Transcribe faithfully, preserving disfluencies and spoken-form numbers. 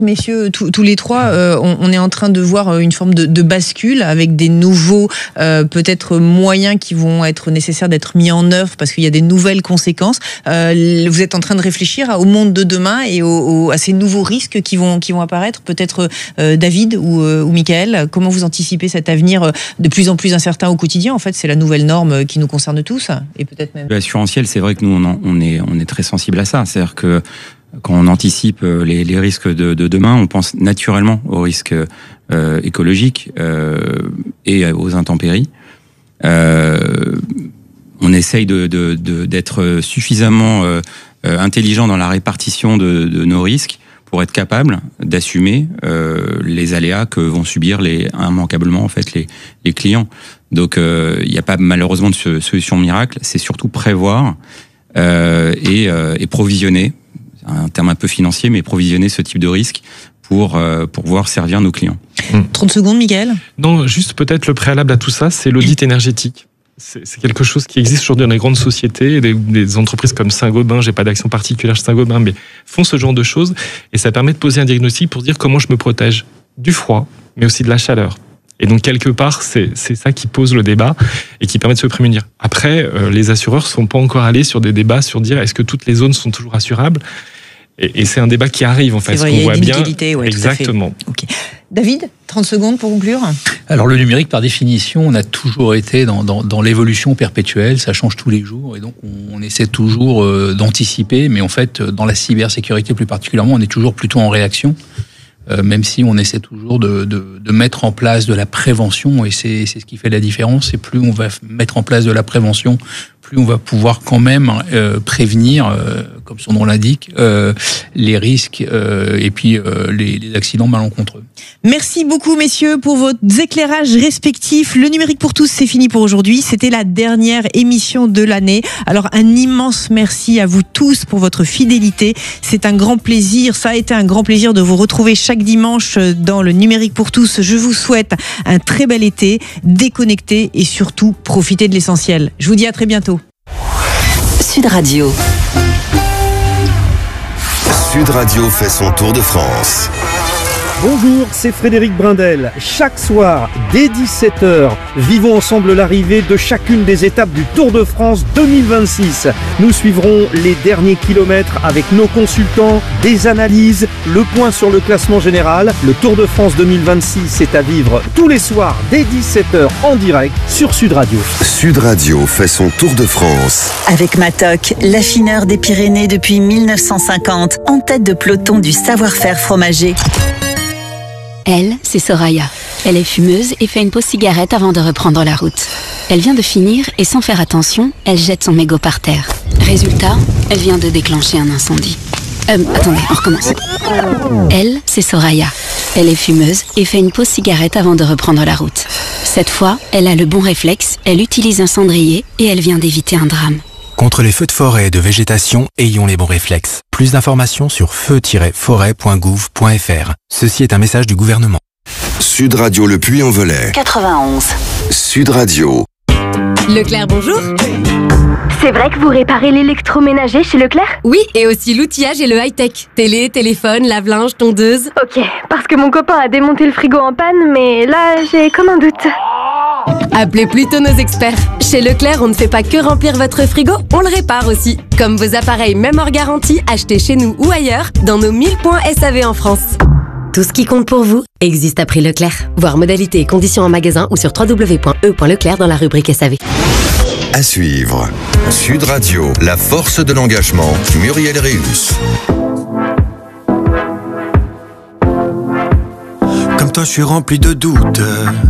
Messieurs, tous, tous les trois, euh, on, on est en train de voir une forme de, de bascule avec des nouveaux euh, peut-être moyens qui vont être nécessaires d'être mis en œuvre parce qu'il y a des nouvelles conséquences. Euh, vous êtes en train de réfléchir au monde de demain et au, au, à ces nouveaux risques qui vont, qui vont apparaître. Peut-être euh, David ou, euh, ou Mickaël, comment vous anticipez cet avenir de plus en plus incertain au quotidien? En fait, c'est la nouvelle norme qui nous concerne tous et peut-être même. L'assurantiel, c'est vrai que nous, on, en, on, est, on est très sensible à ça. C'est-à-dire que quand on anticipe les, les risques de, de demain, on pense naturellement aux risques euh, écologiques euh, et aux intempéries. Euh, on essaye de, de, de, d'être suffisamment euh, intelligent dans la répartition de, de nos risques pour être capable d'assumer euh, les aléas que vont subir les, immanquablement en fait les, les clients. Donc euh, il n'y a pas malheureusement de solution miracle, c'est surtout prévoir euh, et, euh, et provisionner. Un terme un peu financier, mais provisionner ce type de risque pour, euh, pour pouvoir servir nos clients. trente secondes, Mickaël. Non, juste peut-être le préalable à tout ça, c'est l'audit énergétique. C'est, c'est quelque chose qui existe aujourd'hui dans les grandes sociétés, des, des entreprises comme Saint-Gobain, j'ai pas d'action particulière chez Saint-Gobain, mais font ce genre de choses, et ça permet de poser un diagnostic pour dire comment je me protège du froid, mais aussi de la chaleur. Et donc, quelque part, c'est, c'est ça qui pose le débat et qui permet de se prémunir. Après, euh, les assureurs ne sont pas encore allés sur des débats sur dire est-ce que toutes les zones sont toujours assurables ? Et, et c'est un débat qui arrive, en fait. C'est vrai, ce qu'on il y a voit une bien. inégalité, ouais, exactement. Tout à fait. Okay. David, trente secondes pour conclure. Alors, le numérique, par définition, on a toujours été dans, dans, dans l'évolution perpétuelle. Ça change tous les jours. Et donc, on, on essaie toujours euh, d'anticiper. Mais en fait, dans la cybersécurité plus particulièrement, on est toujours plutôt en réaction. Euh, même si on essaie toujours de, de, de mettre en place de la prévention, et c'est, c'est ce qui fait la différence, et plus on va mettre en place de la prévention, plus on va pouvoir quand même euh, prévenir, euh, comme son nom l'indique, euh, les risques euh, et puis euh, les, les accidents malencontreux. Merci beaucoup, messieurs, pour vos éclairages respectifs. Le numérique pour tous, c'est fini pour aujourd'hui. C'était la dernière émission de l'année. Alors, un immense merci à vous tous pour votre fidélité. C'est un grand plaisir. Ça a été un grand plaisir de vous retrouver chaque dimanche dans le numérique pour tous. Je vous souhaite un très bel été, déconnecté et surtout profitez de l'essentiel. Je vous dis à très bientôt. Sud Radio. Sud Radio fait son tour de France. Bonjour, c'est Frédéric Brindel. Chaque soir, dès dix-sept heures, vivons ensemble l'arrivée de chacune des étapes du Tour de France deux mille vingt-six. Nous suivrons les derniers kilomètres avec nos consultants, des analyses, le point sur le classement général. Le Tour de France deux mille vingt-six est à vivre tous les soirs dès dix-sept heures en direct sur Sud Radio. Sud Radio fait son Tour de France. Avec Matok, l'affineur des Pyrénées depuis mille neuf cent cinquante, en tête de peloton du savoir-faire fromager. Elle, c'est Soraya. Elle est fumeuse et fait une pause cigarette avant de reprendre la route. Elle vient de finir et sans faire attention, elle jette son mégot par terre. Résultat, elle vient de déclencher un incendie. Euh, attendez, on recommence. Elle, c'est Soraya. Elle est fumeuse et fait une pause cigarette avant de reprendre la route. Cette fois, elle a le bon réflexe, elle utilise un cendrier et elle vient d'éviter un drame. Contre les feux de forêt et de végétation, ayons les bons réflexes. Plus d'informations sur feu tiret forêt point gouv point f r. Ceci est un message du gouvernement. Sud Radio Le Puy-en-Velay. quatre-vingt-onze. Sud Radio. Leclerc, bonjour. C'est vrai que vous réparez l'électroménager chez Leclerc ? Oui, et aussi l'outillage et le high-tech. Télé, téléphone, lave-linge, tondeuse. Ok, parce que mon copain a démonté le frigo en panne, mais là, j'ai comme un doute. Appelez plutôt nos experts. Chez Leclerc, on ne fait pas que remplir votre frigo, on le répare aussi. Comme vos appareils, même hors garantie, achetés chez nous ou ailleurs, dans nos mille points S A V en France. Tout ce qui compte pour vous existe à prix Leclerc. Voir modalités et conditions en magasin ou sur w w w point e point leclerc dans la rubrique S A V. À suivre. Sud Radio, la force de l'engagement. Muriel Réus. Comme toi, je suis rempli de doutes.